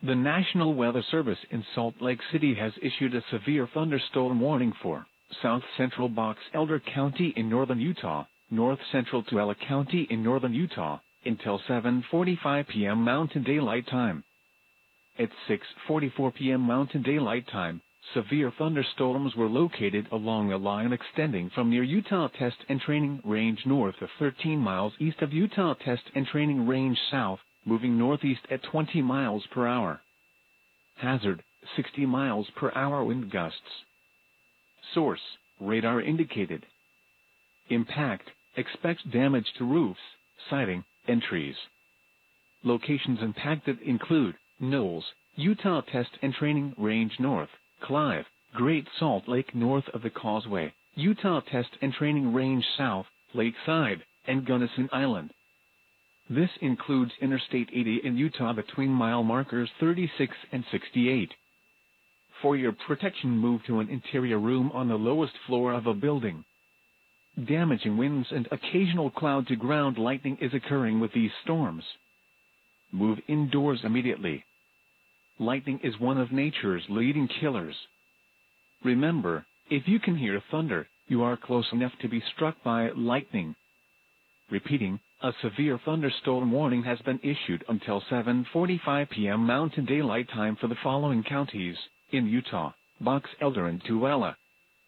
The National Weather Service in Salt Lake City has issued a severe thunderstorm warning for south central Box Elder County in northern Utah, north central Tooele County in northern Utah, until 7:45 p.m. Mountain Daylight Time. At 6:44 p.m. Mountain Daylight Time, severe thunderstorms were located along a line extending from near Utah Test and Training Range north of 13 miles east of Utah Test and Training Range south, moving northeast at 20 miles per hour. Hazard, 60 miles per hour wind gusts. Source, radar indicated. Impact, expect damage to roofs, siding, and trees. Locations impacted include Knowles, Utah Test and Training Range north, Clive, Great Salt Lake north of the Causeway, Utah Test and Training Range south, Lakeside, and Gunnison Island. This includes Interstate 80 in Utah between mile markers 36 and 68. For your protection, move to an interior room on the lowest floor of a building. Damaging winds and occasional cloud-to-ground lightning is occurring with these storms. Move indoors immediately. Lightning is one of nature's leading killers. Remember, if you can hear thunder, you are close enough to be struck by lightning. Repeating, a severe thunderstorm warning has been issued until 7:45 p.m. Mountain Daylight Time for the following counties in Utah: Box Elder and Tooele.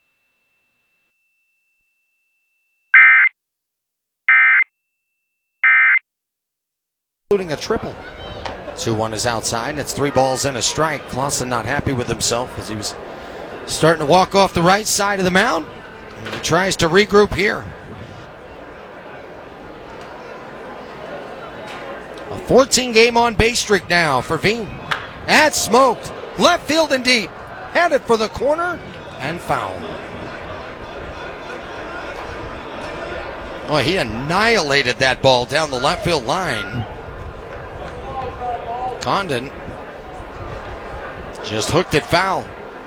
Including a triple. 2-1 is outside. It's 3 balls and a strike. Clausen not happy with himself as he was starting to walk off the right side of the mound. And he tries to regroup here. A 14-game on-base streak now for Veen. That's smoked. Left field and deep. Headed for the corner and foul. Oh, he annihilated that ball down the left field line. Condon just hooked it foul.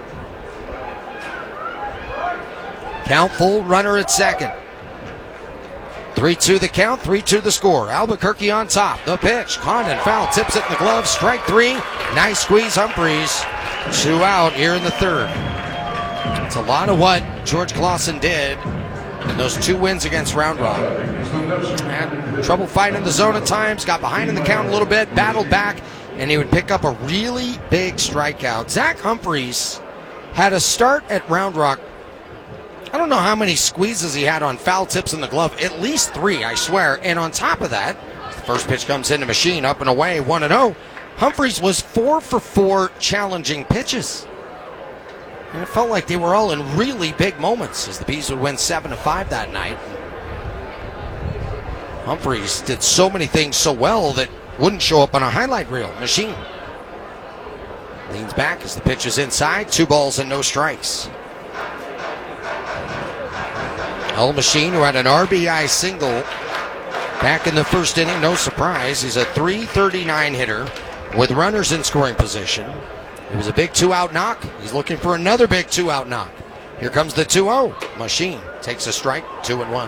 Count full, runner at second. 3-2 the count, 3-2 the score. Albuquerque on top. The pitch. Condon foul, tips it in the glove. Strike 3. Nice squeeze, Humphreys. 2 out here in the third. It's a lot of what George Clausen did in those 2 wins against Round Rock. Had trouble fighting in the zone at times, got behind in the count a little bit, battled back, and he would pick up a really big strikeout. Zach Humphreys had a start at Round Rock. I don't know how many squeezes he had on foul tips in the glove. At least 3, I swear. And on top of that, the first pitch comes in the machine, up and away, 1-0. Humphreys was 4 for 4 challenging pitches. And it felt like they were all in really big moments as the Bees would win 7-5 that night. Humphreys did so many things so well that wouldn't show up on a highlight reel. Machine leans back as the pitch is inside. 2 balls and no strikes. El Machine, who had an RBI single back in the first inning, no surprise. He's a .339 hitter with runners in scoring position. It was a big 2-out knock. He's looking for another big 2-out knock. Here comes the 2-0. Machine takes a strike, 2-1.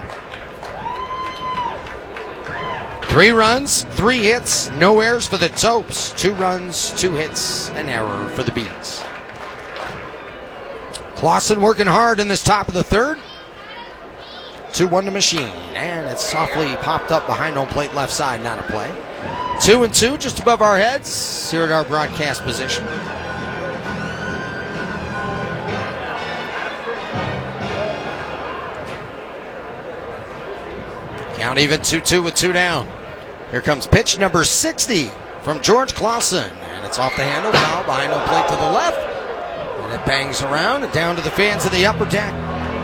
3 runs, 3 hits, no errors for the Topes. 2 runs, 2 hits, an error for the Bees. Clausen working hard in this top of the third. 2-1 to Machine, and it's softly popped up behind home plate left side, not a play. 2-2 just above our heads here at our broadcast position. Count even 2-2 with 2 down. Here comes pitch number 60 from George Clausen, and it's off the handle, foul behind home plate to the left, and it bangs around and down to the fans of the upper deck.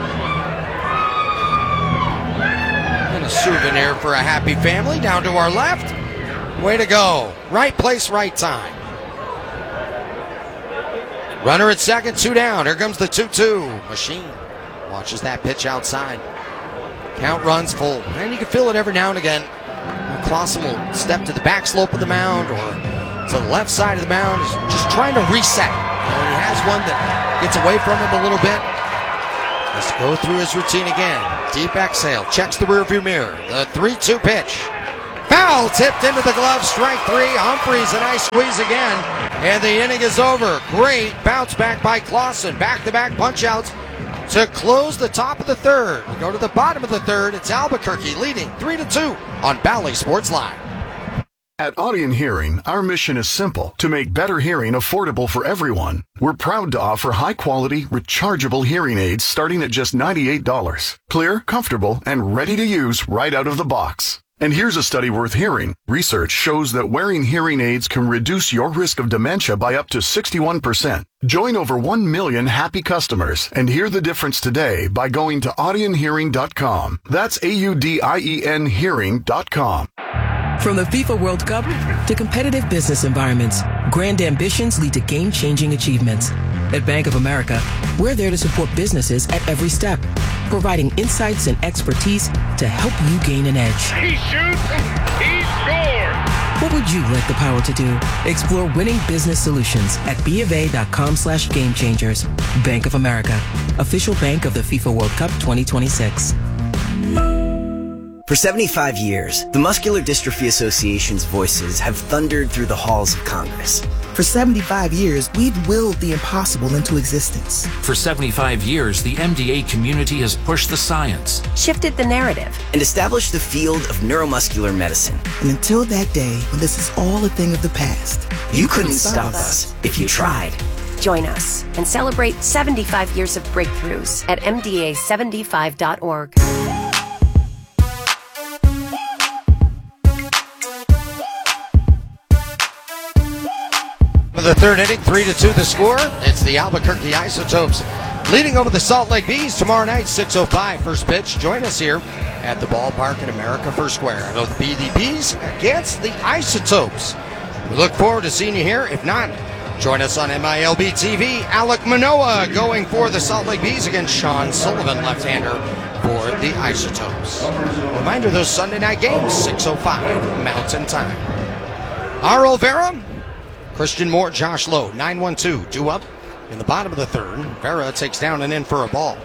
Souvenir for a happy family down to our left. Way to go. Right place, right time. Runner at second, 2 down. Here comes the 2-2. Machine watches that pitch outside. Count runs full. And you can feel it every now and again. Clausen will step to the back slope of the mound or to the left side of the mound. He's just trying to reset. He has one that gets away from him a little bit. Let's go through his routine again. Deep exhale. Checks the rearview mirror. The 3-2 pitch. Foul! Foul tipped into the glove, strike three. Humphreys, a nice squeeze again, and the inning is over. Great bounce back by Clausen. Back-to-back punch-outs to close the top of the third. We go to the bottom of the third. It's Albuquerque leading 3-2 on Bally Sports Live. At Audion Hearing, our mission is simple: to make better hearing affordable for everyone. We're proud to offer high-quality, rechargeable hearing aids starting at just $98. Clear, comfortable, and ready to use right out of the box. And here's a study worth hearing. Research shows that wearing hearing aids can reduce your risk of dementia by up to 61%. Join over 1 million happy customers and hear the difference today by going to audionhearing.com. That's AUDIEN hearing.com. From the FIFA World Cup to competitive business environments, grand ambitions lead to game-changing achievements. At Bank of America, we're there to support businesses at every step, providing insights and expertise to help you gain an edge. He shoots, he scores! What would you like the power to do? Explore winning business solutions at BofA.com/gamechangers. Bank of America, official bank of the FIFA World Cup 2026. For 75 years, the Muscular Dystrophy Association's voices have thundered through the halls of Congress. For 75 years, we've willed the impossible into existence. For 75 years, the MDA community has pushed the science, shifted the narrative, and established the field of neuromuscular medicine. And until that day, when this is all a thing of the past, you couldn't stop us if you tried. Join us and celebrate 75 years of breakthroughs at MDA75.org. The third inning, 3-2 the score. It's the Albuquerque Isotopes leading over the Salt Lake Bees tomorrow night, 6:05. First pitch. Join us here at the ballpark in America First Square. It'll be the Bees against the Isotopes. We look forward to seeing you here. If not, join us on MILB TV. Alek Manoah going for the Salt Lake Bees against Sean Sullivan, left-hander, for the Isotopes. Reminder, those Sunday night games, 6:05 Mountain Time. Arl Vera, Christian Moore, Josh Lowe, 9-1-2, due up in the bottom of the third. Vera takes down and in for a ball.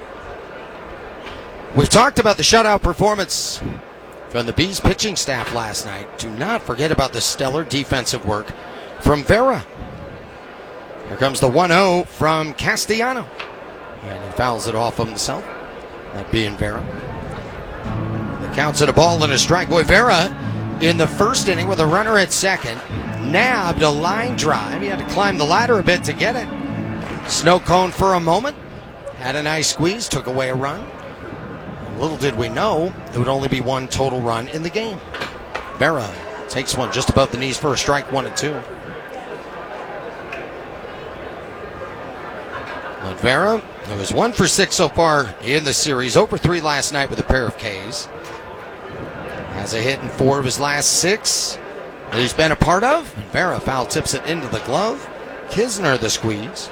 We've talked about the shutout performance from the Bees pitching staff last night. Do not forget about the stellar defensive work from Vera. Here comes the 1-0 from Castellano. And he fouls it off himself, that being Vera. The count's at a ball and a strike. Boy, Vera in the first inning with a runner at second nabbed a line drive. He had to climb the ladder a bit to get it. Snow cone for a moment. Had a nice squeeze, took away a run. Little did we know it would only be one total run in the game. Vera takes one just above the knees for a strike, 1-2. But Vera, it was 1 for 6 so far in the series. 0 for 3 last night with a pair of Ks. Has a hit in 4 of his last 6 that he's been a part of. And Vera foul tips it into the glove. Kisner the squeeze.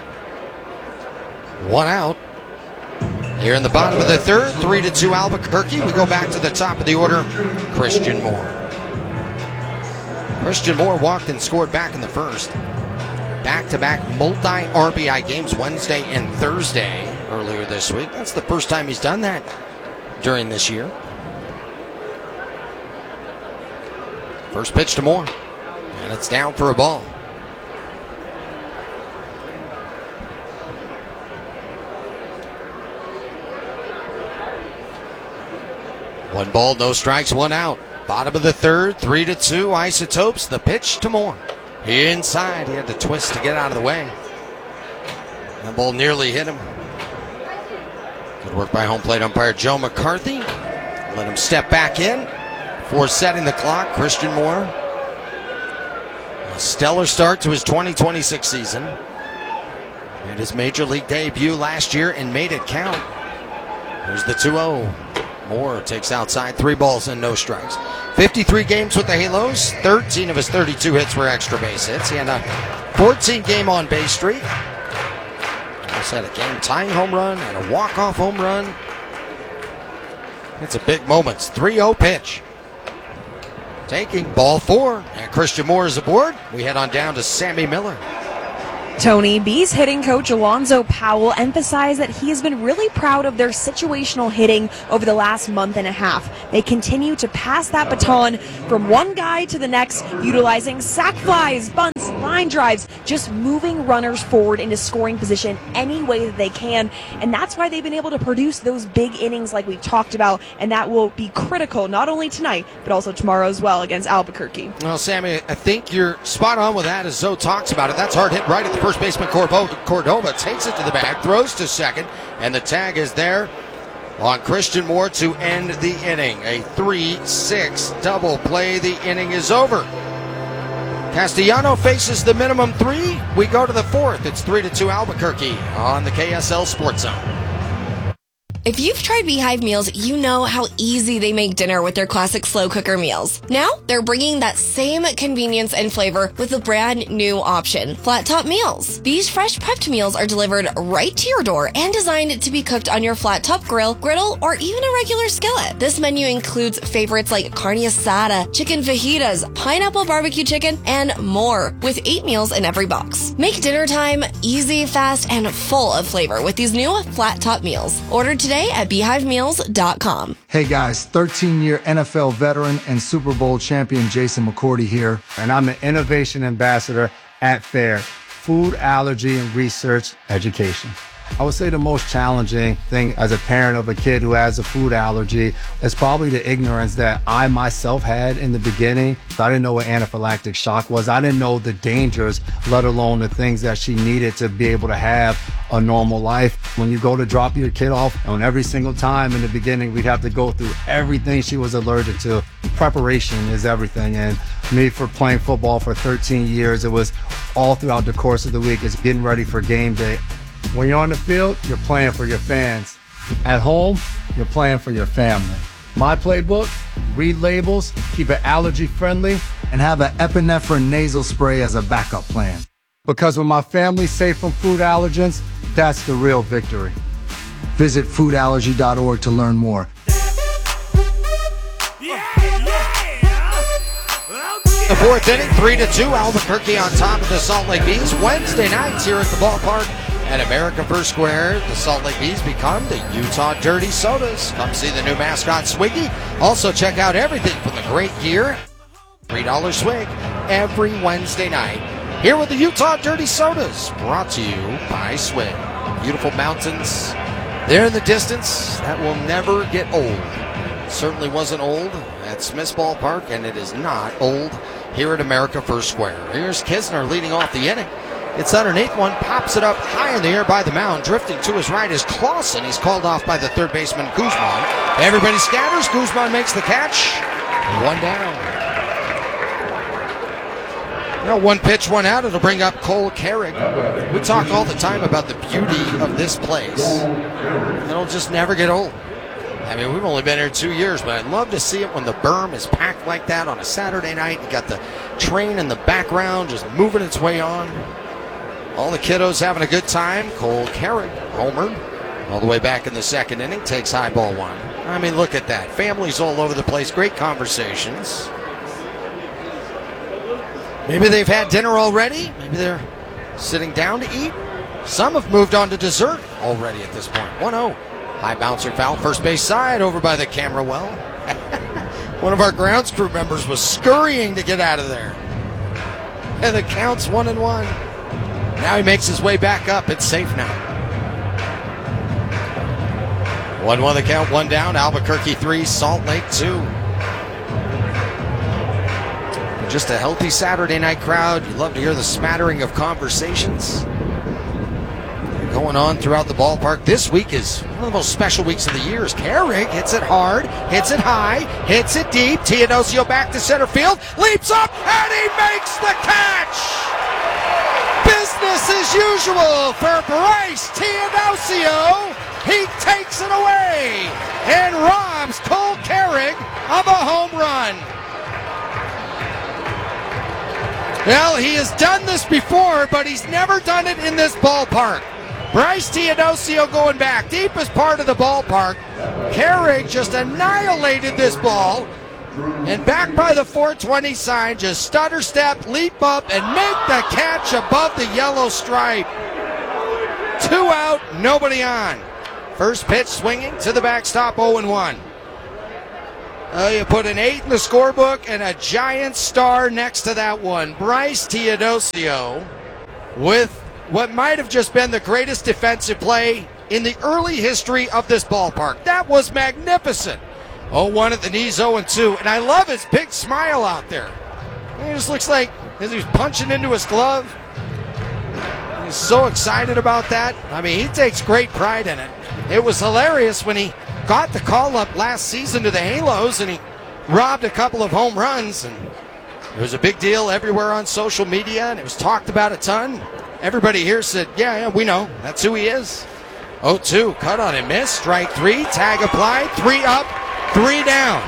1 out. Here in the bottom of the third, 3-2 Albuquerque. We go back to the top of the order. Christian Moore. Christian Moore walked and scored back in the first. Back-to-back multi-RBI games Wednesday and Thursday earlier this week. That's the first time he's done that during this year. First pitch to Moore, and it's down for a ball. One ball, no strikes, 1 out. Bottom of the third, 3-2 Isotopes. The pitch to Moore. Inside, he had to twist to get out of the way. That ball nearly hit him. Good work by home plate umpire Joe McCarthy. Let him step back in. For setting the clock, Christian Moore. A stellar start to his 2026 season. Made his major league debut last year and made it count. Here's the 2-0. Moore takes outside, 3 balls and no strikes. 53 games with the Halos. 13 of his 32 hits were extra base hits. He had a 14-game on-base streak. Also had a game-tying home run and a walk-off home run. It's a big moments. 3-0 pitch. Taking ball 4, and Christian Moore is aboard. We head on down to Sammy Miller. Tony, Bees hitting coach Alonzo Powell emphasized that he has been really proud of their situational hitting over the last month and a half. They continue to pass that baton from one guy to the next, utilizing sac flies, bunts, line drives, just moving runners forward into scoring position any way that they can. And that's why they've been able to produce those big innings like we've talked about, and that will be critical not only tonight, but also tomorrow as well against Albuquerque. Well, Sammy, I think you're spot on with that as Zoe talks about it. That's hard hit right at the first baseman. Cordova takes it to the bag, throws to second, and the tag is there on Christian Moore to end the inning. A 3-6 double play. The inning is over. Castellano faces the minimum 3. We go to the 4th. It's 3-2 Albuquerque on the KSL Sports Zone. If you've tried Beehive meals, you know how easy they make dinner with their classic slow cooker meals. Now, they're bringing that same convenience and flavor with a brand new option, Flat Top Meals. These fresh prepped meals are delivered right to your door and designed to be cooked on your flat top grill, griddle, or even a regular skillet. This menu includes favorites like carne asada, chicken fajitas, pineapple barbecue chicken, and more, with 8 meals in every box. Make dinner time easy, fast, and full of flavor with these new Flat Top Meals. Order today at beehivemeals.com. Hey guys, 13-year NFL veteran and Super Bowl champion Jason McCourty here, and I'm an innovation ambassador at FAIR, Food Allergy and Research Education. I would say the most challenging thing as a parent of a kid who has a food allergy is probably the ignorance that I myself had in the beginning. I didn't know what anaphylactic shock was. I didn't know the dangers, let alone the things that she needed to be able to have a normal life. When you go to drop your kid off, and every single time in the beginning, we'd have to go through everything she was allergic to. Preparation is everything. And me, for playing football for 13 years, it was all throughout the course of the week. It's getting ready for game day. When you're on the field, you're playing for your fans. At home, you're playing for your family. My playbook: read labels, keep it allergy friendly, and have an epinephrine nasal spray as a backup plan. Because when my family's safe from food allergens, that's the real victory. Visit foodallergy.org to learn more. The 4th inning, 3-2, Albuquerque on top of the Salt Lake Bees. Wednesday nights here at the ballpark at America First Square, the Salt Lake Bees become the Utah Dirty Sodas. Come see the new mascot, Swiggy. Also check out everything from the great gear. $3 swig every Wednesday night. Here with the Utah Dirty Sodas, brought to you by Swig. Beautiful mountains there in the distance. That will never get old. Certainly wasn't old at Smith's Ballpark, and it is not old here at America First Square. Here's Kisner leading off the inning. It's underneath one, pops it up high in the air by the mound. Drifting to his right is Clausen. He's called off by the third baseman, Guzman. Everybody scatters. Guzman makes the catch. One down. Now 1 pitch, 1 out. It'll bring up Cole Carrick. We talk all the time about the beauty of this place. It'll just never get old. I mean, we've only been here 2 years, but I'd love to see it when the berm is packed like that on a Saturday night. You got the train in the background just moving its way on. All the kiddos having a good time. Cole Carrick, homered, all the way back in the 2nd inning, takes high ball 1. I mean, look at that. Families all over the place. Great conversations. Maybe they've had dinner already. Maybe they're sitting down to eat. Some have moved on to dessert already at this point. 1-0. High bouncer foul, first base side, over by the camera well. One of our grounds crew members was scurrying to get out of there. And the count's 1-1. Now he makes his way back up. It's safe now. 1-1 the count, 1 down. Albuquerque 3, Salt Lake 2. Just a healthy Saturday night crowd. You love to hear the smattering of conversations going on throughout the ballpark. This week is one of the most special weeks of the year. Carrick hits it hard, hits it high, hits it deep. Teodosio back to center field, leaps up, and he makes the catch! Business as usual for Bryce Teodosio. He takes it away and robs Cole Carrick of a home run. Well, he has done this before, but he's never done it in this ballpark. Bryce Teodosio going back, deepest part of the ballpark. Carrick just annihilated this ball, And back by the 420 sign, just stutter step, leap up, and make the catch above the yellow stripe. 2 out, nobody on. First pitch swinging to the backstop, 0-1. You put an 8 in the scorebook and a giant star next to that one. Bryce Teodosio with what might have just been the greatest defensive play in the early history of this ballpark. That was magnificent. 0-1 at the knees, 0-2. And I love his big smile out there. It just looks like as he's punching into his glove. He's so excited about that. I mean, he takes great pride in it. It was hilarious when he got the call up last season to the Halos and he robbed a couple of home runs. And it was a big deal everywhere on social media and it was talked about a ton. Everybody here said, yeah, we know. That's who he is. 0-2, cut on and miss. Strike 3, tag applied, 3 up, 3 down.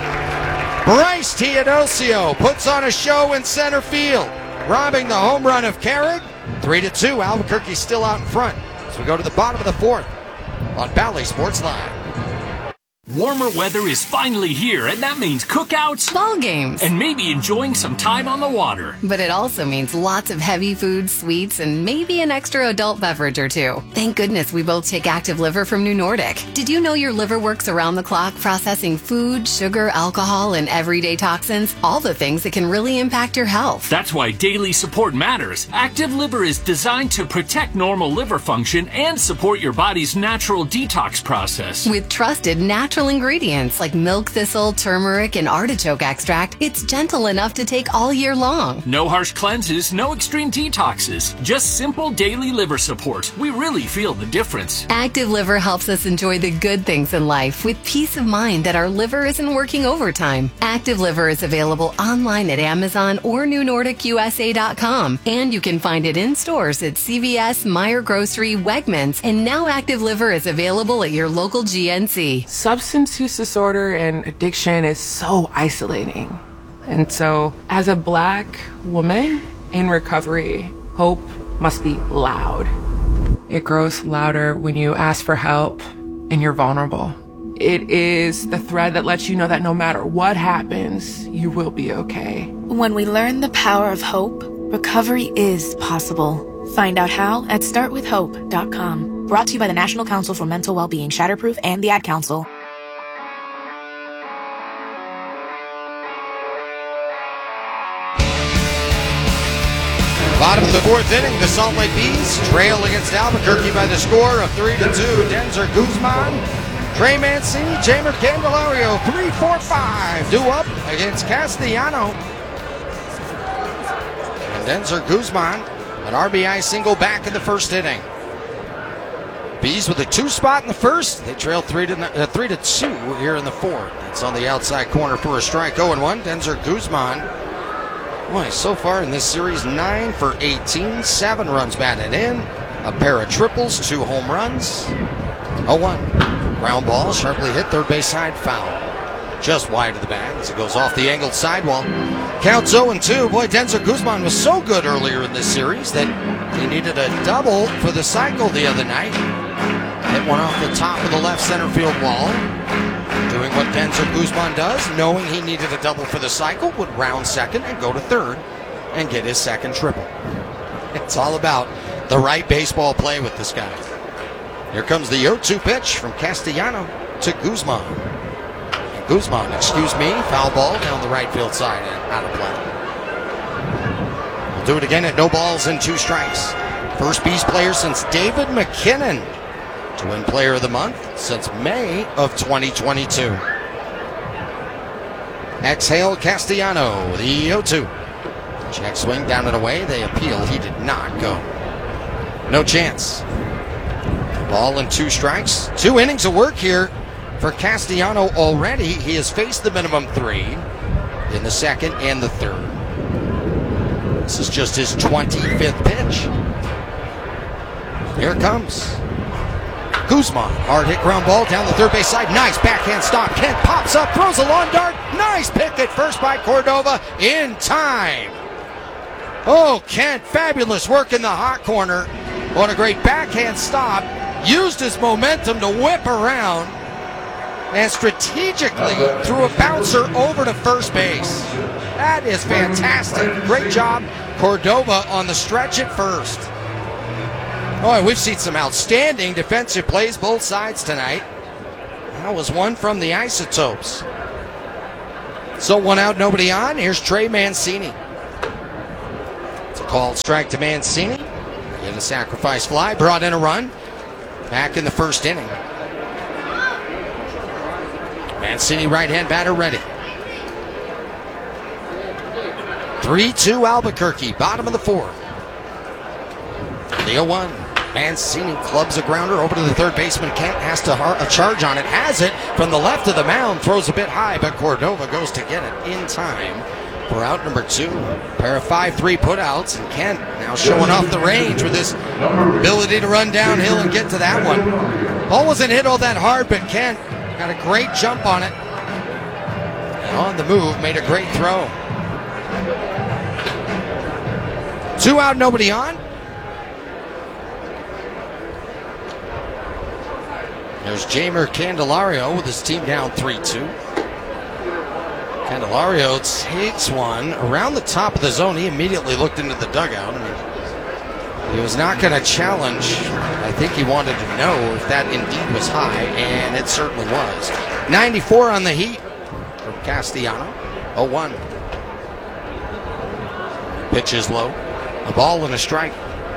Bryce Teodosio puts on a show in center field, robbing the home run of Carrick. 3-2, Albuquerque still out in front. So we go to the bottom of the 4th on Bally Sports Live. Warmer weather is finally here, and that means cookouts, ball games, and maybe enjoying some time on the water. But it also means lots of heavy food, sweets, and maybe an extra adult beverage or two. Thank goodness we both take Active Liver from New Nordic. Did you know your liver works around the clock processing food, sugar, alcohol, and everyday toxins? All the things that can really impact your health. That's why daily support matters. Active Liver is designed to protect normal liver function and support your body's natural detox process. With trusted natural ingredients like milk thistle, turmeric, and artichoke extract, it's gentle enough to take all year long. No harsh cleanses, no extreme detoxes, just simple daily liver support. We really feel the difference. Active Liver helps us enjoy the good things in life with peace of mind that our liver isn't working overtime. Active Liver is available online at Amazon or NewNordicUSA.com, and you can find it in stores at CVS, Meijer Grocery, Wegmans, and now Active Liver is available at your local GNC. Substance use disorder and addiction is so isolating. And so, as a Black woman in recovery, hope must be loud. It grows louder when you ask for help and you're vulnerable. It is the thread that lets you know that no matter what happens, you will be okay. When we learn the power of hope, recovery is possible. Find out how at startwithhope.com. Brought to you by the National Council for Mental Wellbeing, Shatterproof, and the Ad Council. Bottom of the 4th inning, the Salt Lake Bees trail against Albuquerque by the score of 3-2. Denzer Guzman, Trey Mancini, Jamer Candelario, 3-4-5. Due up against Castellano. And Denzer Guzman, an RBI single back in the 1st inning. Bees with a 2 spot in the 1st. They trail 3-2 here in the 4th. It's on the outside corner for a strike. 0-1. Denzer Guzman. Boy, so far in this series, 9 for 18, 7 runs batted in, a pair of triples, 2 home runs. 0-1. Ground ball, sharply hit, third base side, foul. Just wide of the bag as it goes off the angled sidewall. Counts 0-2. Boy, Denzer Guzman was so good earlier in this series that he needed a double for the cycle the other night. Hit one off the top of the left center field wall. Doing what Denzer Guzman does, knowing he needed a double for the cycle, would round second and go to third and get his second triple. It's all about the right baseball play with this guy. Here comes the 0-2 pitch from Castellano to Guzman. And Guzman, foul ball down the right field side and out of play. We'll do it again at no balls and 2 strikes. First Bees player since David McKinnon to win Player of the Month since May of 2022. Exhale, Castellano, the 0-2. Check swing down and away. They appeal. He did not go. No chance. Ball and 2 strikes. 2 innings of work here for Castellano already. He has faced the minimum 3 in the 2nd and the 3rd. This is just his 25th pitch. Here it comes. Guzman, hard hit ground ball down the third base side. Nice backhand stop. Kent pops up, throws a lawn dart. Nice pick at first by Cordova in time. Oh, Kent, fabulous work in the hot corner. What a great backhand stop. Used his momentum to whip around. and strategically threw a bouncer over to first base. That is fantastic. Great job, Cordova, on the stretch at first. Oh, we've seen some outstanding defensive plays both sides tonight. That was one from the Isotopes. So 1 out, nobody on. Here's Trey Mancini. It's a called strike to Mancini. Get a sacrifice fly, brought in a run. Back in the first inning. Mancini, right-hand batter, ready. 3-2 Albuquerque, bottom of the fourth. The 0-1. Mancini clubs a grounder over to the third baseman. Kent has to charge on it. Has it from the left of the mound. Throws a bit high, but Cordova goes to get it in time for out number 2. Pair of 5-3 putouts, and Kent now showing off the range with his ability to run downhill and get to that one. Ball wasn't hit all that hard, but Kent got a great jump on it. And on the move, made a great throw. 2 out, nobody on. There's Jamer Candelario with his team down 3-2. Candelario takes one around the top of the zone. He immediately looked into the dugout. He was not going to challenge. I think he wanted to know if that indeed was high, and it certainly was. 94 on the heat from Castellano. 0-1. Pitch is low. A ball and a strike.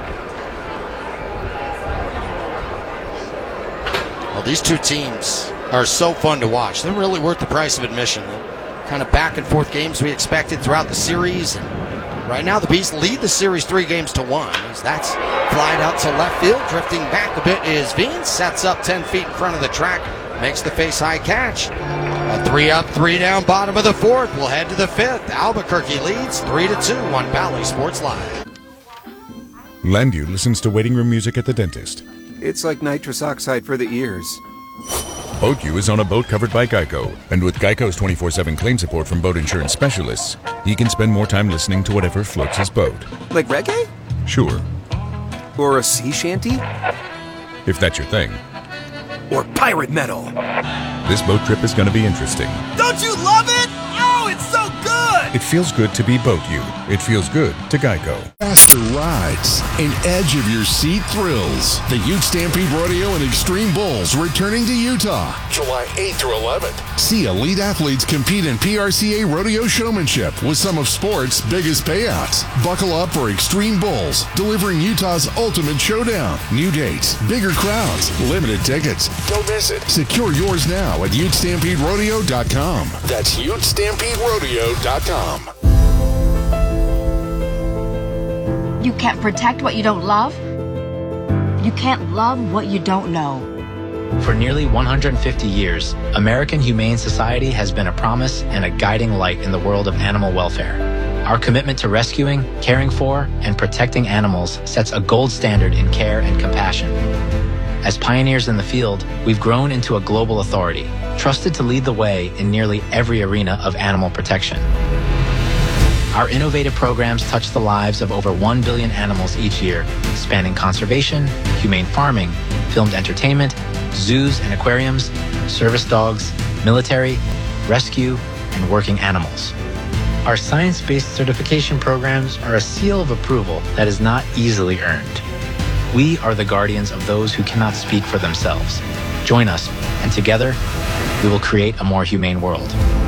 Well, these two teams are so fun to watch. They're really worth the price of admission. The kind of back and forth games we expected throughout the series. And right now, the Bees lead the series 3-1. As that's flied out to left field. Drifting back a bit is Veen. Sets up 10 feet in front of the track. Makes the face-high catch. A 3-up, 3-down, bottom of the fourth. We'll head to the fifth. Albuquerque leads 3-2 on Valley Sports Live. Landu listens to waiting room music at the dentist. It's like nitrous oxide for the ears. BoatU is on a boat covered by Geico, and with Geico's 24/7 claim support from boat insurance specialists, he can spend more time listening to whatever floats his boat. Like reggae? Sure. Or a sea shanty? If that's your thing. Or pirate metal. This boat trip is going to be interesting. Don't you love it? Oh, it's so good! It feels good to be BoatU. It feels good to Geico. Faster rides and edge of your seat thrills. The Ute Stampede Rodeo and Extreme Bulls returning to Utah, July 8th through 11th. See elite athletes compete in PRCA rodeo showmanship with some of sport's biggest payouts. Buckle up for Extreme Bulls, delivering Utah's ultimate showdown. New dates, bigger crowds, limited tickets. Don't miss it. Secure yours now at UteStampedeRodeo.com. That's UteStampedeRodeo.com. You can't protect what you don't love. You can't love what you don't know. For nearly 150 years, American Humane Society has been a promise and a guiding light in the world of animal welfare. Our commitment to rescuing, caring for, and protecting animals sets a gold standard in care and compassion. As pioneers in the field, we've grown into a global authority, trusted to lead the way in nearly every arena of animal protection. Our innovative programs touch the lives of over 1 billion animals each year, spanning conservation, humane farming, filmed entertainment, zoos and aquariums, service dogs, military, rescue, and working animals. Our science-based certification programs are a seal of approval that is not easily earned. We are the guardians of those who cannot speak for themselves. Join us, and together, we will create a more humane world.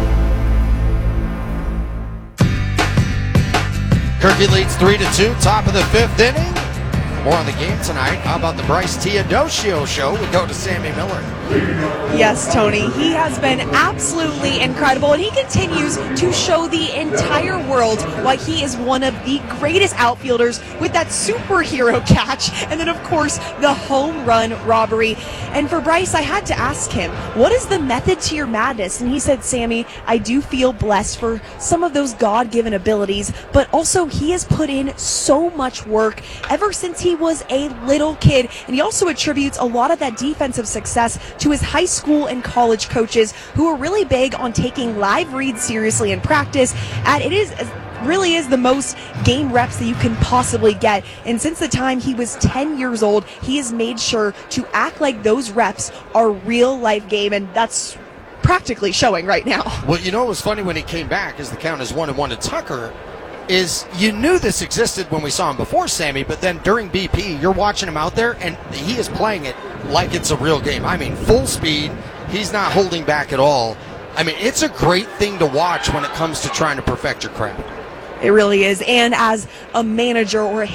Albuquerque leads 3-2, top of the fifth inning. More on the game tonight. How about the Bryce Teodosio show? We go to Sammy Miller. Yes, Tony. He has been absolutely incredible, and he continues to show the entire world why he is one of the greatest outfielders with that superhero catch, and then, of course, the home run robbery. And for Bryce, I had to ask him, what is the method to your madness? And he said, Sammy, I do feel blessed for some of those God-given abilities, but also he has put in so much work ever since he was a little kid, and he also attributes a lot of that defensive success to his high school and college coaches, who are really big on taking live reads seriously in practice, and it really is the most game reps that you can possibly get. And since the time he was 10 years old, he has made sure to act like those reps are real life game, and that's practically showing right now. Well, you know what was funny when he came back, as the count is 1-1 to Tucker, is you knew this existed when we saw him before, Sammy, but then during BP, you're watching him out there, and he is playing it like it's a real game. I mean, full speed. He's not holding back at all. I mean, it's a great thing to watch when it comes to trying to perfect your craft. It really is. And as a manager or a